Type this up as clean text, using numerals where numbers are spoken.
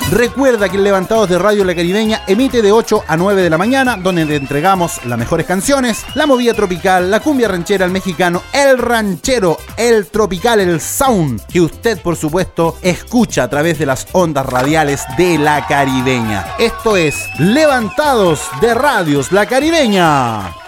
Recuerda que el Levantados de Radio La Caribeña emite de 8 a 9 de la mañana, donde te entregamos las mejores canciones, la movida tropical, la cumbia ranchera, el mexicano, el ranchero, el tropical, el sound, que usted por supuesto escucha a través de las ondas radiales de La Caribeña. Esto es Levantados de Radios La Caribeña.